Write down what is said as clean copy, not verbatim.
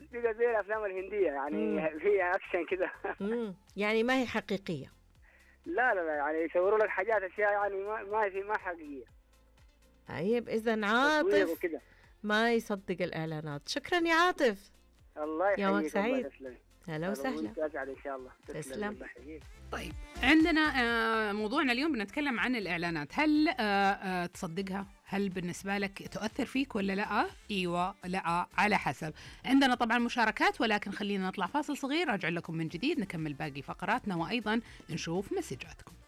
بقى زي الافلام الهنديه يعني فيها اكشن كده. يعني ما هي حقيقيه. لا لا لا، يعني يصوروا لك حاجات اشياء يعني ما حقيقيه. طيب اذا تصوير عاطف وكده. ما يصدق الاعلانات. شكرا يا عاطف. الله يومك يحييك، الله سعيد. يسلمك. هلا وسهلا. وانت اسعد ان شاء الله. تسلم. الله يحييك. طيب عندنا موضوعنا اليوم بنتكلم عن الإعلانات. هل تصدقها؟ هل بالنسبة لك تؤثر فيك ولا لا؟ ايوه لا، على حسب. عندنا طبعا مشاركات، ولكن خلينا نطلع فاصل صغير، راجع لكم من جديد نكمل باقي فقراتنا وأيضا نشوف مسجاتكم.